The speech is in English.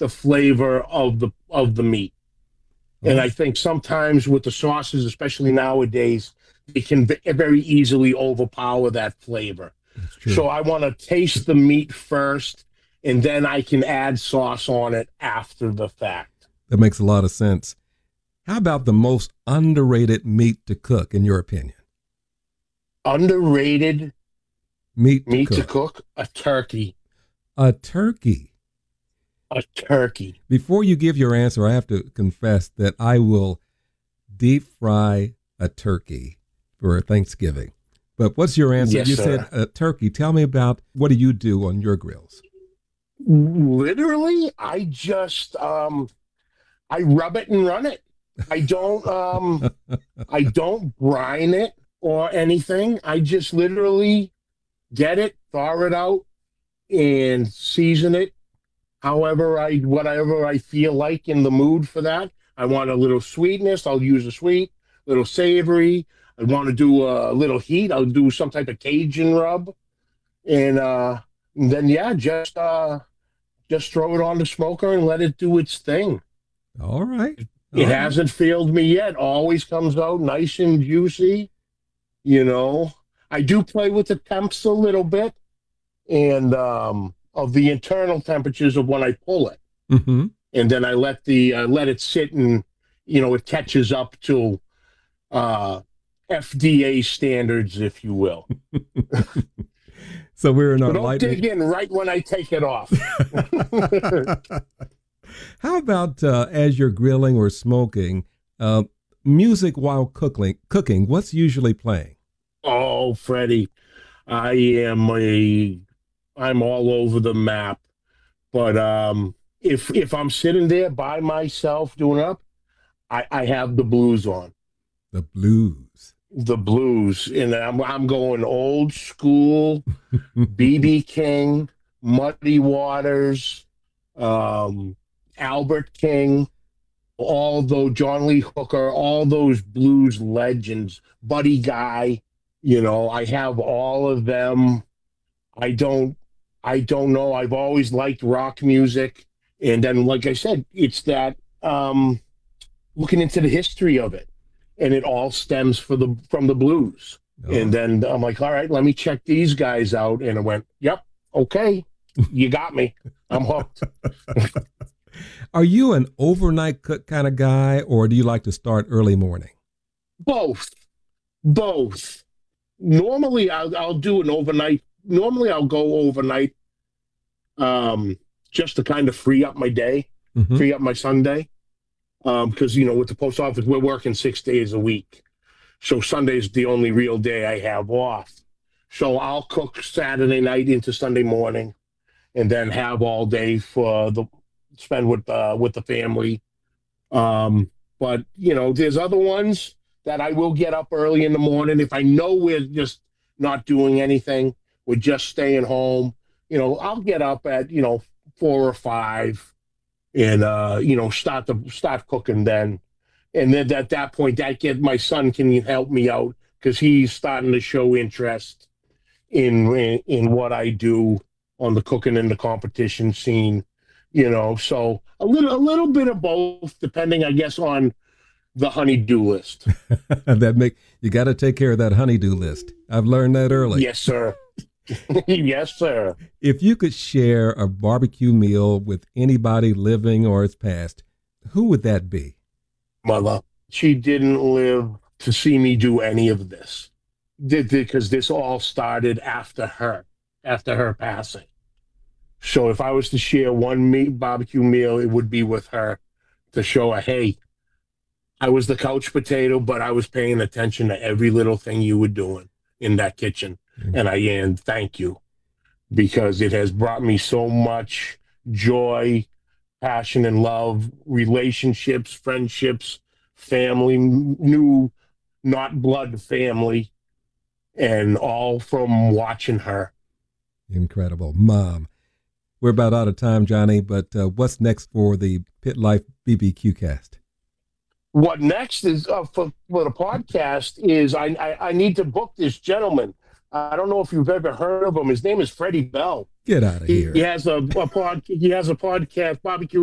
the flavor of the meat. And Oh, I think sometimes with the sauces, especially nowadays, they can very easily overpower that flavor. that's true. So I want to taste the meat first, and then I can add sauce on it after the fact. That makes a lot of sense. How about the most underrated meat to cook, in your opinion? Underrated Meat to meat to cook. cook, a turkey. A turkey. A turkey. Before you give your answer, I have to confess that I will deep fry a turkey for Thanksgiving. But what's your answer? Yes, You said sir. a turkey. Tell me about what do you do on your grills? Literally, I rub it and run it. I don't I don't brine it or anything. I just literally get it, thaw it out, and season it whatever I feel like in the mood for that. I want a little sweetness, I'll use a sweet, little savory. I want to do a little heat, I'll do some type of Cajun rub. And then yeah, just throw it on the smoker and let it do its thing. All right. It All right. hasn't failed me yet. Always comes out nice and juicy, you know. I do play with the temps a little bit and of the internal temperatures of when I pull it. Mm-hmm. And then I let it sit and it catches up to uh FDA standards, if you will. So we're in So our don't dig lightning. in right when I take it off. How about as you're grilling or smoking, uh, music while cooking, what's usually playing? Oh, Freddie, I am a I'm all over the map. But if I'm sitting there by myself doing up, I have the blues on. The blues. The blues. And I'm going old school, BB King, Muddy Waters, um, Albert King, all those John Lee Hooker, all those blues legends, Buddy Guy, I have all of them. I don't I don't know. I've always liked rock music. And then like I said, it's that looking into the history of it. And it all stems from the blues. Oh. And then I'm like, all right, let me check these guys out. And I went, yep, okay, you got me. I'm hooked. Are you an overnight cook kind of guy, or do you like to start early morning? Both, both. Normally, I'll do an overnight. Normally, I'll go overnight, just to kind of free up my day, Hmm. free up my Sunday. Because with the post office, we're working 6 days a week, so Sunday's the only real day I have off. So I'll cook Saturday night into Sunday morning, and then have all day for the spend with the family. But there's other ones that I will get up early in the morning if I know we're just not doing anything. We're just staying home. I'll get up at 4 or 5 and start cooking then. And then at that point, my son can help me out because he's starting to show interest in what I do on the cooking and the competition scene. So a little bit of both, depending, I guess, on the honey-do list. That make you got to take care of that honeydew list. I've learned that early. Yes, sir. Yes, sir. If you could share a barbecue meal with anybody living or is past, who would that be? Mother, she didn't live to see me do any of this. Because this all started after her passing. So if I was to share one meat barbecue meal, it would be with her to show her, hey, I was the couch potato, but I was paying attention to every little thing you were doing in that kitchen. And thank you, because it has brought me so much joy, passion, and love, relationships, friendships, family, new, not blood family, and all from watching her. Incredible. Mom. We're about out of time, Johnny, but what's next for the Pit Life BBQ cast? What next is for the podcast is I need to book this gentleman. I don't know if you've ever heard of him. His name is Freddie Bell. Get out of He here. has a podcast, Barbecue